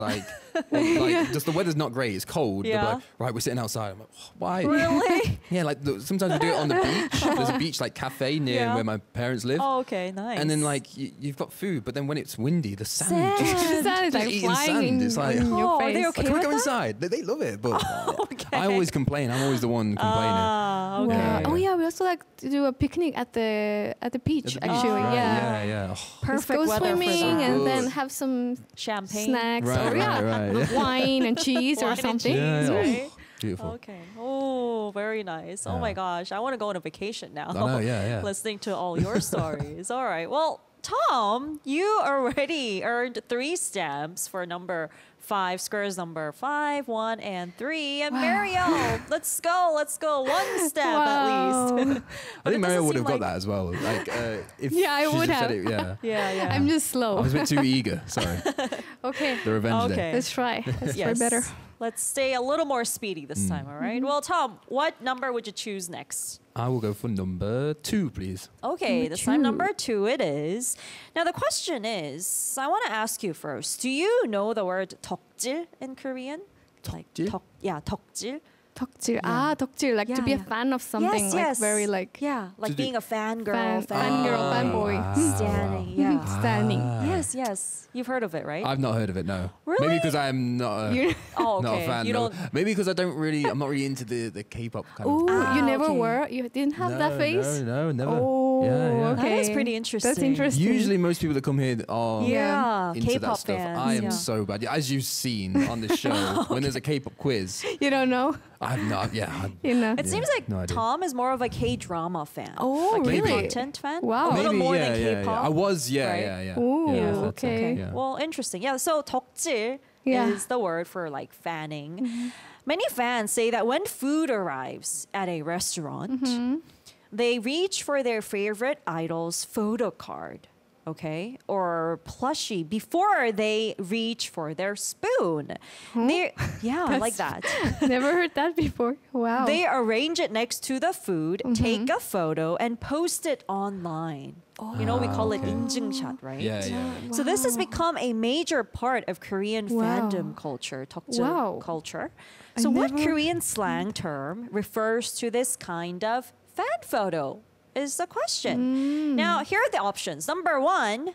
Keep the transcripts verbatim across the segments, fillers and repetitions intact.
Like, or, like Yeah. just the weather's not great. It's cold. They'll be Yeah. like, right, we're sitting outside. I'm like, "Oh, why? Really? Yeah, like the, sometimes we do it on the beach. There's a beach like cafe near Yeah. where my parents live. Oh, okay, nice. And then like you, you've got food, but then when it's windy, the sand, Sand. just The sand is just like eating flying sand. in, It's like, in Oh, your are face. they like, okay can we with go that? inside? They, they love it, but okay. I always complain. I'm always the one complaining. Ah, okay. Wow. Yeah. Oh yeah, we also like to do a picnic at the at the beach. At the beach, actually, right, yeah. yeah, yeah. Oh, Let's Perfect go weather for swimming that. and Good. then have some Champagne. snacks Right, or right, yeah, right, yeah. wine and cheese Wine or and something. cheese, Yeah, yeah. right? beautiful. Okay. Oh, very nice. Oh my Yeah. gosh, I want to go on a vacation now. I know, yeah, yeah. Listening to all your stories. All right. Well, Tom, you already earned three stamps for number five, squares number five, one, and three. And Mario, let's go, let's go. One stamp at least. Wow. I But it think Mario doesn't would seem have got like- that as well. Like, uh, if Yeah, I she would just have. Said it, yeah. Yeah, yeah. I'm just I slow. was a bit too eager. Sorry. Okay, The revenge Okay. let's try. Let's try Yes. better. Let's stay a little more speedy this time, all right? Well, Tom, what number would you choose next? I will go for number two, please. Okay, Number this time two. number two it is. Now the question is, I want to ask you first. Do you know the word 덕질 in Korean? Like 덕질? 덕, yeah, 덕질. 덕질. Ah, 덕질. Like to Yeah, be a yeah. fan of something. yes, like yes. very like yeah, like To do- being a fangirl, fan, fan, fangirl, Oh, fanboy. wow. standing. Yeah. Standing. Ah. Yes, yes. You've heard of it, right? I've not heard of it, no. Really? Maybe because I'm not a, You- oh, not okay. a fan. You no. don't. Maybe because I don't really, I'm not really into the, the K-pop kind Oh, of. Ah, you never okay. were. You didn't have no, that face. No, no, never. Oh, Yeah, yeah. okay. That is pretty interesting. That's interesting. Usually most people that come here are Yeah, into K-pop that stuff. fans. I am yeah. so bad. As you've seen on the show, when there's a K-pop quiz, You don't know. I've not, yeah. I, You know. It Yeah, seems like no idea. Tom is more of a K-drama fan. Oh, like really? content fan. Wow. A little maybe, more yeah, than yeah, K-pop. yeah. I was, yeah, right? yeah, yeah. Ooh, yeah, yeah, that's it, okay. yeah. Well, interesting. Yeah, so 덕질 Yeah. is the word for like fanning. Many fans say that when food arrives at a restaurant, they reach for their favorite idol's photo card, okay, or plushie before they reach for their spoon. They, yeah, like that. Never heard that before. Wow. They arrange it next to the food, Mm-hmm. take a photo, and post it online. You know, we call it okay. 인증샷, right? Yeah, yeah. So this has Wow. become a major part of Korean Wow. fandom culture, 덕질 Wow. culture. I So what never- Korean slang term refers to this kind of fan photo is the question. Mm. Now, here are the options. Number one,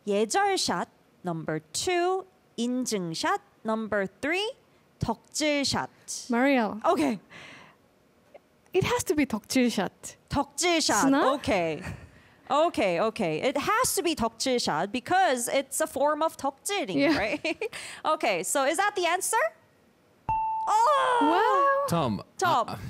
예절샷. Number two, 인증샷. Number three, 덕질샷. Mariel, Okay, it has to be 덕질샷. 덕질샷. Snap? Okay. Okay, okay. It has to be 덕질샷 because it's a form of 덕질ing, Yeah. right? Okay, so is that the answer? Oh! Wow. Tom. Tom. I,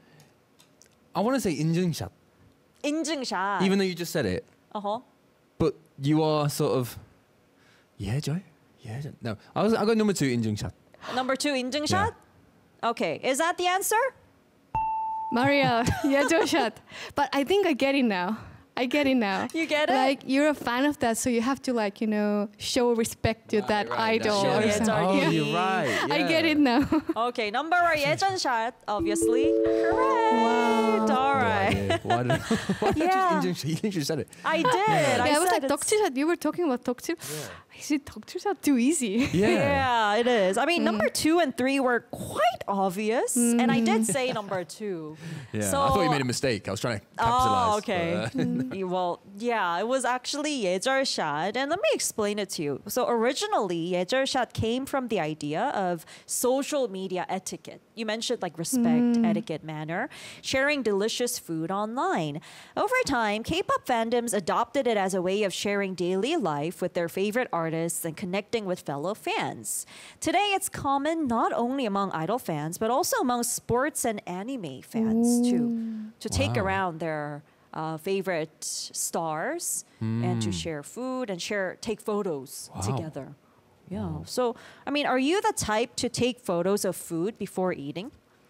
I want to say 인증샷, 인증샷. even though you just said it, uh-huh. but you are sort of, yeah, Joy? Yeah, Jo- no. I was. I got number two, 인증샷. Number two, 인증샷? Okay, is that the answer? Mariel, 예절샷. But I think I get it now. I get it now. You get it? Like you're a fan of that, so you have to like you know show respect to that idol Show or the something. idol. Oh, Yeah. you're right. I yeah. get it now. Okay, number one, 예전샷, obviously. Correct. Wow. All No right. idea. Why did, why did Yeah. you just injunction? You literally said it. I did. Yeah, I, was said like it's- 덕질샷. You were talking about 덕질. Is it 덕질샷 too easy? Yeah. Yeah, it is. I mean, Mm. number two and three were quite obvious, and I did say number two. Yeah. So, I thought you made a mistake. I was trying to capitalize. Oh, okay. but, uh, Y- well, yeah, it was actually 예절샷, and let me explain it to you. So originally, 예절샷 came from the idea of social media etiquette. You mentioned like respect, etiquette, manner, sharing delicious food online. Over time, K-pop fandoms adopted it as a way of sharing daily life with their favorite artists and connecting with fellow fans. Today, it's common not only among idol fans, but also among sports and anime fans too, to take Wow. around their uh, favorite stars and to share food and share take photos Wow. together. Yeah. So, I mean, are you the type to take photos of food before eating?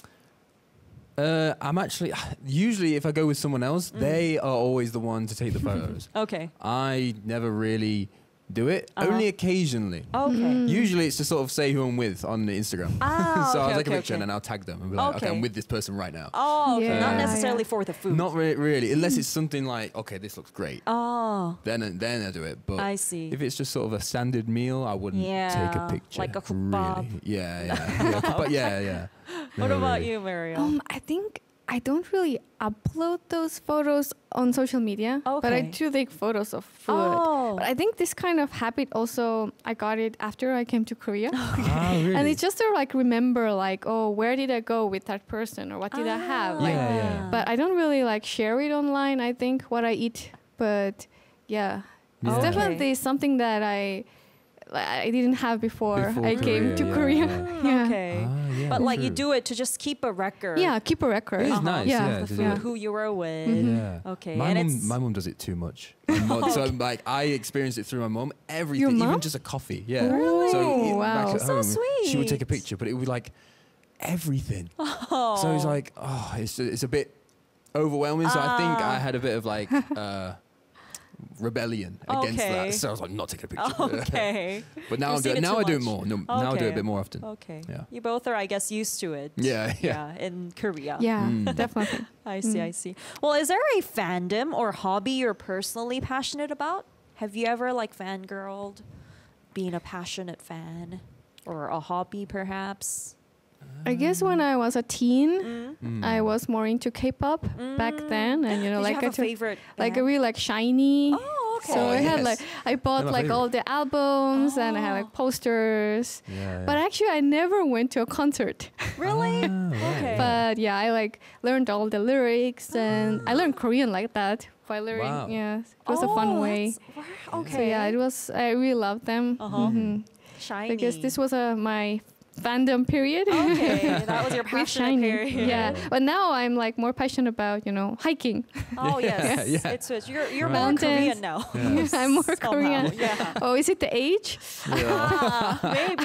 uh, I'm actually usually if I go with someone else, Mm. they are always the one to take the photos. Okay. I never really do it. Uh-huh. Only occasionally. Okay. Usually it's to sort of say who I'm with on the Instagram. Ah, so I'll okay, take a okay, picture okay. and then I'll tag them and be like, okay, Okay. I'm with this person right now. Oh, okay. Not Yeah, necessarily yeah. for the food. Not re- really, unless it's something like, okay, this looks great. Oh, Then then I do it. But I see. if it's just sort of a standard meal, I wouldn't take Yeah, a picture. like a kebab. Really. Yeah, yeah. yeah, kebab, yeah, yeah. what No, about really. you, Mariel? Um, I think I don't really upload those photos on social media, but I Okay. do take photos of food. Oh. But I think this kind of habit also I got it after I came to Korea. Ah, really? And it's just to like remember like, oh, where did I go with that person or what did I have? Ah. Like, Yeah, yeah. but I don't really like share it online, I think, what I eat. But yeah, Yeah. it's Okay. definitely something that I like, I didn't have before, Before I came Korea, to yeah, Korea. yeah. Yeah. Okay. Ah, yeah, But like you true. do it to just keep a record. Yeah, keep a record. It is Uh-huh. nice, Yeah. yeah. The to do food, it. who you were with. Yeah. Okay, My and mum, it's- my mum does it too much. My mum- So like I experienced it through my mum. Everything, mum? even just a coffee. Yeah. Really? So i- Wow. back at So home, she would take a sweet. picture, but it would be like everything. Oh. So it's like, oh, it's it's a bit overwhelming. So I think I Ah. had a bit of like uh, rebellion against Okay. that. So I was like, not taking a picture. Okay. But now You've I'm seen doing it now too I do it much. more. No, Now I do it Okay. a bit more often. Okay. Yeah. You both are, I guess, used to it. Yeah, yeah. in Korea. Yeah, Mm. definitely. I see, I see. Well, is there a fandom or hobby you're personally passionate about? Have you ever like fangirled, being a passionate fan, or a hobby perhaps? I guess when I was a teen, Mm. Mm. I was more into K-pop back then, and you know, Did like you have I a took- favorite? like I band? really like Shiny. Oh, okay. So Oh, I had yes. like I bought my like all the albums and I had Oh. like posters. Yeah, yeah. But actually, I never went to a concert. Really? Ah, right. Okay. But yeah, I like learned all the lyrics and I learned Korean like that by learning. Wow. Yeah, it was a fun Oh, way. that's- wow, Okay. So yeah, it was. I really loved them. Uh-huh. Mhm. Shiny. I guess this was a my fandom period. Okay, that was your With passionate Shiny. period. Yeah, but now I'm like more passionate about you know hiking. Oh yes, Yeah, yeah. it's it's you're you're Right. more Korean Mountains. now. Yeah. I'm more Somehow, Korean. Yeah. Oh, is it the age? Ah,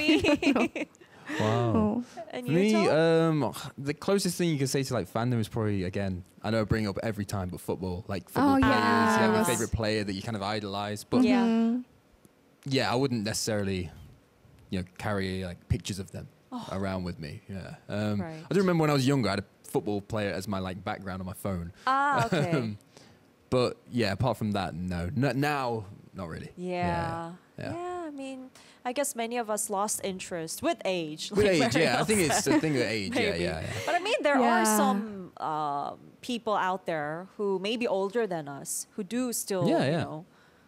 maybe. Wow. Oh. And For you me, tell? um, the closest thing you can say to like fandom is probably again. I know I bring it up every time, but football, like football Oh, players. yeah. You have your Yes. favorite player that you kind of idolize, but Yeah. Mhm. yeah, I wouldn't necessarily, you know, carry like pictures of them around with me. Yeah. Um, Right. I do remember when I was younger, I had a football player as my like background on my phone. Ah, okay. Um, but yeah, apart from that, no. N- now, not really. Yeah. Yeah. Yeah. I mean, I guess many of us lost interest with age. With like age, yeah. I Mariel think it's said. the thing with age. Yeah, Maybe. yeah, yeah. But I mean, there are Yeah. some um, people out there who may be older than us who do still, Yeah, you yeah. know,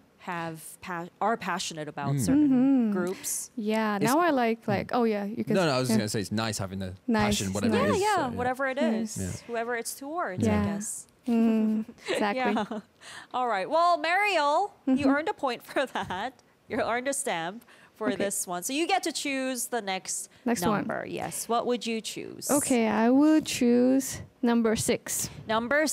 have pa- are passionate about Mm. certain groups. Yeah. It's- Now I like like oh yeah you can. No, no, I was yeah. just going to say it's nice having the Nice, passion, whatever Yeah, it is. yeah, uh, whatever it Yes. is, Yeah. whoever it's towards, I Yeah. guess. Mm, exactly. Yeah. All right. Well, Mariel, you Mm-hmm. earned a point for that. You earned a stamp for Okay. this one. So you get to choose the next, Next one. number. Yes. What would you choose? Okay, I will choose number six. Number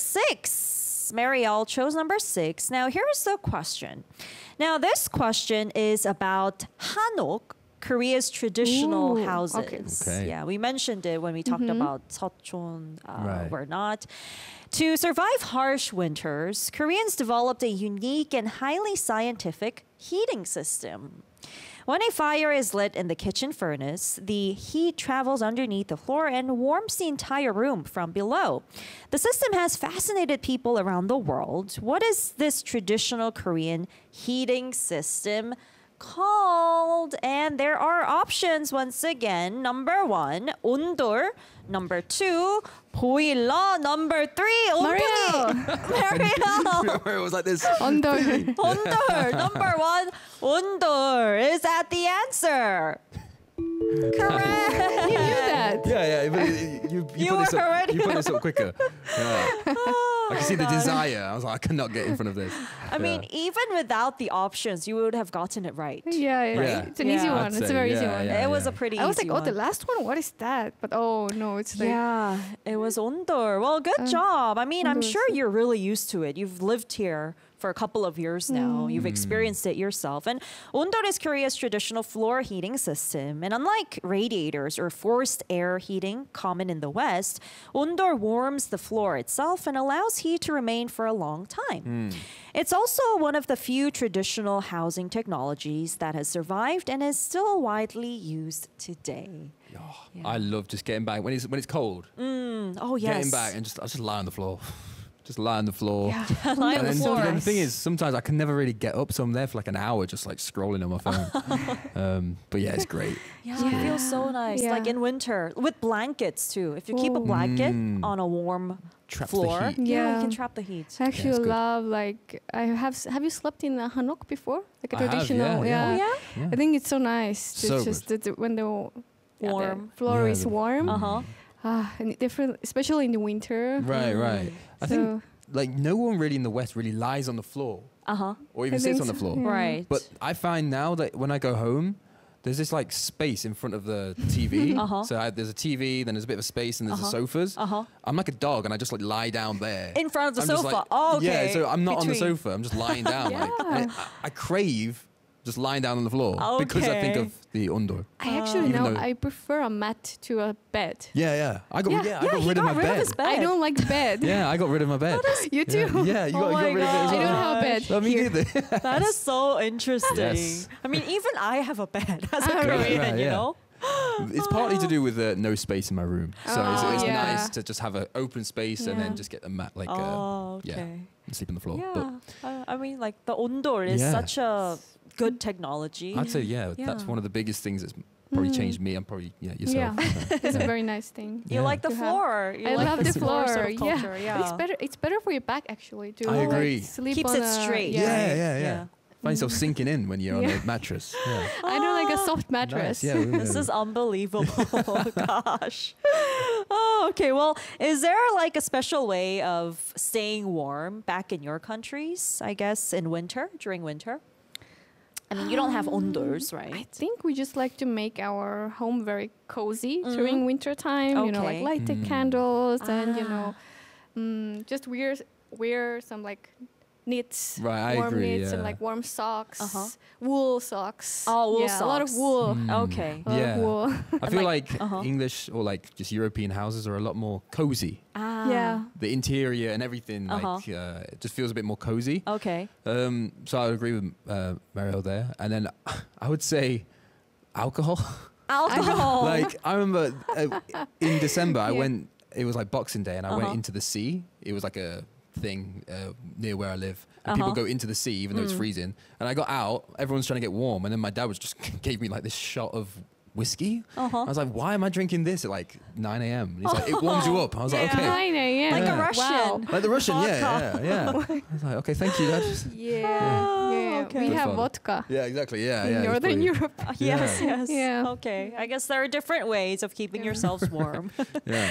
six. Mariel chose number six. Now, here's the question. Now, this question is about Hanok, Korea's traditional Ooh, houses. okay. Okay. Yeah, we mentioned it when we talked about Seocheon uh, Right. or not. To survive harsh winters, Koreans developed a unique and highly scientific heating system. When a fire is lit in the kitchen furnace, the heat travels underneath the floor and warms the entire room from below. The system has fascinated people around the world. What is this traditional Korean heating system called? And there are options once again. Number one, ondol. Number two, boiler. Number three, 엉덩이. Mariel. Where it was like this. Under. ondol. Number one, ondol. Is that the answer? Correct. You knew that. Yeah, yeah. But you, you, You put this were up, already- you put this up quicker. Yeah. I can see the God. desire. I was like, I cannot get in front of this. I mean, even without the options, you would have gotten it right. Yeah, yeah. Yeah. It's an easy Yeah. one. I'd It's a say, very easy yeah, one. yeah. It was a pretty I was easy like, oh, the one. last one. What is that? But oh no, it's like Yeah, it was ondol. Well, good Uh, job. I mean, I'm ondol is sure so- you're really used to it. You've lived here for a couple of years now. You've experienced it yourself. And Ondol is Korea's traditional floor heating system. And unlike radiators or forced air heating common in the West, Ondol warms the floor itself and allows heat to remain for a long time. It's also one of the few traditional housing technologies that has survived and is still widely used today. Oh, I love just getting back when it's when it's cold. Mm, oh yes. Getting back and just I just lie on the floor. Just lie on the floor. Yeah. Lie on And the then, floor. then the thing is, sometimes I can never really get up, so I'm there for like an hour just like scrolling on my phone. um, but yeah, it's great. Yeah, it feels so nice. Yeah. Like in winter with blankets too. If you keep a blanket Mm. on a warm Trap the floor, heat. yeah, you Yeah. can trap the heat. I actually it's good. love like I have. s- Have you slept in a hanok before? Like a I have, traditional. yeah, Oh yeah. yeah. Yeah. I think it's so nice. To So just the, when the, yeah, the Warm. floor Yeah, is the- warm. Uh huh. Ah, and different, especially in the winter. Right, right. I So think like no one really in the West really lies on the floor Uh huh. or even I sits think on the so, floor. yeah. Right. But I find now that when I go home, there's this like space in front of the T V. Uh-huh. So I, there's a T V, then there's a bit of a space, and there's Uh-huh. the sofas. Uh huh. I'm like a dog, and I just like lie down there In front of the I'm just sofa. like- Oh, okay. Yeah, so I'm not on the Between. sofa. I'm just lying down. like, Yeah. and I, I crave just lying down on the floor because I think Okay. of the Ondor. I actually Even know though- I prefer a mat to a bed. Yeah, yeah. I got Yeah. yeah, I Yeah, got he rid got of my rid of bed. his bed. I don't like bed. Yeah, I got rid of my bed. You too. Yeah, yeah you, Oh got, you my got rid of it as God. I well. don't have a bed. No, me here. neither. That is so interesting. Yes. I mean, even I have a bed as a Ah, really? Korean, Right, you yeah. know? It's partly to do with uh, no space in my room, so it's, Oh, it's yeah. nice to just have an open space and Yeah. then just get a mat like Oh, uh, okay. yeah, and sleep on the floor. Yeah. But I, I mean, like the Ondor is Yeah. such a good technology. I'd say yeah, that's Yeah. one of the biggest things that's probably Mm. changed me. I'm probably yeah yourself. Yeah. so, It's yeah. a very nice thing. You Yeah. like the To have- floor. You I like love this the floor. sort of yeah. culture. Yeah. But it's better. It's better for your back actually to I like, agree. sleep Keeps on it a- straight. Yeah. Yeah, yeah, yeah. Yeah. Find yourself sinking in when you're Yeah. on a mattress. Yeah. I don't like a soft Nice. mattress. Yeah, yeah, This yeah. is unbelievable. Gosh. Oh, okay. Well, is there like a special way of staying warm back in your countries? I guess in winter, during winter. I mean, you don't have ondors, I right? think we just like to make our home very cozy Mhm. during winter time. You know, like Okay. light the Mm. candles and you Ah. know, mm, just wear wear some like knits, Right, I warm agree, knits and yeah. like warm socks, Uh-huh. wool socks. Oh, wool yeah, a lot of socks. wool. Mm. Okay. A lot Yeah. of wool. I feel like- like, uh-huh. English or like just European houses are a lot more cozy. Ah. Yeah. The interior and everything Uh-huh. like uh, it just feels a bit more cozy. Okay. Um, so I would agree with uh, Mariel there. And then I would say alcohol. Alcohol. like I remember uh, in December I Yeah. went. It was like Boxing Day, and I went Uh-huh. into the sea. It was like a thing uh, near where I live. And Uh-huh. people go into the sea even though it's Mm. freezing. And I got out. Everyone's trying to get warm, and then my dad was just gave me like this shot of whiskey. Uh-huh. I was like, why am I drinking this at like nine a.m.? And he's like, it warms you up. I was like, Yeah. okay. nine a.m. Like Yeah. a Russian. Like the Russian, yeah, Vodka. yeah, yeah. I was like, okay, thank you, Dad. Yeah. Oh, yeah. okay. We Good have fun. vodka Yeah, exactly. Yeah, in yeah. it was Northern pretty- Europe. Uh, yes, Yeah. yes. Yeah. Okay. I guess there are different ways of keeping Yeah. yourselves warm. Yeah.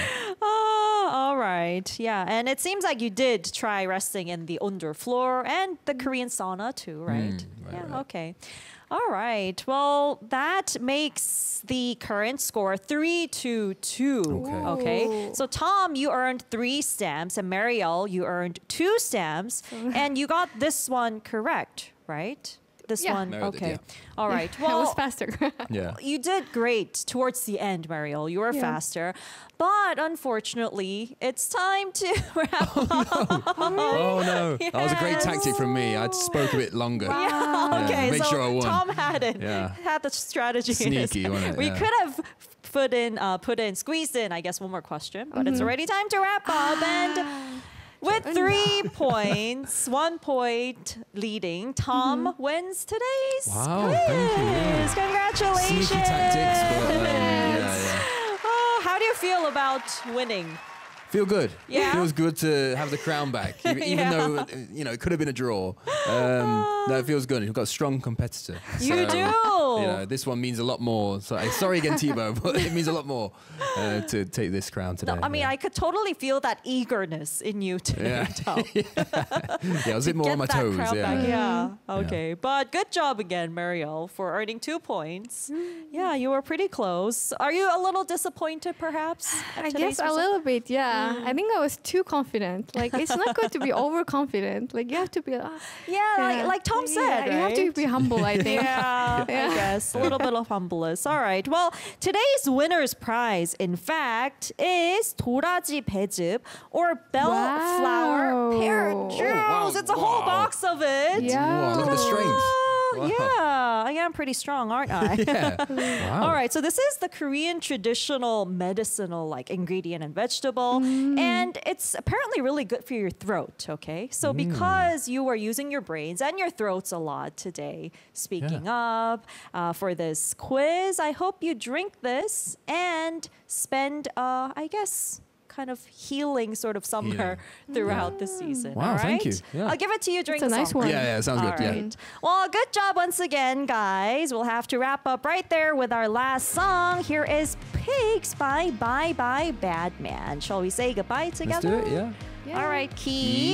Oh, all right. Yeah. And it seems like you did try resting in the under floor and the Korean sauna too, right? Mm, right, yeah. right. Okay. All right. Well, that makes the current score three to two. Okay. Okay. Ooh. So Tom, you earned three stamps, and Mariel, you earned two stamps, and you got this one correct, right? This Yeah. one. Mariel did, Okay. yeah. All right. I was Well, faster. Yeah. you did great towards the end, Mariel. You were Yeah. faster. But unfortunately, it's time to wrap up. Oh no, that was a great Yes. tactic from me. I spoke a bit longer. Yeah, Yeah, okay, make so sure I won. Tom had it. Yeah. Had the strategy. in his Sneaky, head. wasn't it? We Yeah. could have put in, uh, put in, squeezed in, I guess, one more question, but it's Mhm. already time to wrap up. And with three points, one point leading, Tom wins today's Wow, quiz. thank you, yeah. Congratulations. Sneaky tactics, but um, yeah, yeah. Oh, how do you feel about winning? Feel good. Yeah? Feels good to have the crown back, even, even Yeah. though uh, you know it could have been a draw. Um, no, it feels good. You've got a strong competitor. You So, do. You know, this one means a lot more. So, uh, sorry again, Tebow, but it means a lot more uh, to take this crown today. No, I mean, yeah. I could totally feel that eagerness in you today, Yeah. Tom. yeah, I was a bit more Get on my that toes. crowd Yeah. back. Yeah. Yeah. Okay. But good job again, Mariel, for earning two points. Yeah, you were pretty close. Are you a little disappointed, perhaps? at I today's guess a result? little bit, yeah. Yeah, I think I was too confident. Like, it's not good to be overconfident. Like, you have to be. Uh, Yeah, Like, like Tom yeah, said, you have to right? be humble, I think. Yeah, I Yeah. guess. A little bit of humbleness. All right. Well, today's winner's prize, in fact, is 도라지 배즙 or bellflower pear Wow. juice. Oh, wow, It's a whole wow. box of it. Yeah. Wow, look at the strength. Wow. Yeah, I am pretty strong, aren't I? Yeah. Wow. All right, so this is the Korean traditional medicinal like ingredient and vegetable, and it's apparently really good for your throat. Okay, so because you are using your brains and your throats a lot today, speaking up uh, for this quiz, I hope you drink this and spend, uh, I guess, kind of healing sort of summer throughout the season. Wow, all thank right? you. Yeah. I'll give it to you during a the nice song one. break. Yeah, yeah, sounds good. All Yeah. right. Well, good job once again, guys. We'll have to wrap up right there with our last song. Here is Pigs by Bye Bye Bad Man. Shall we say goodbye Let's together? do it. Yeah. Yeah. All right, Keith.